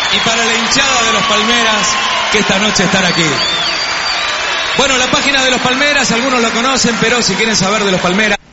y para la hinchada de los Palmeras que esta noche están aquí. Bueno, la página de los Palmeras, algunos lo conocen, pero si quieren saber de los Palmeras...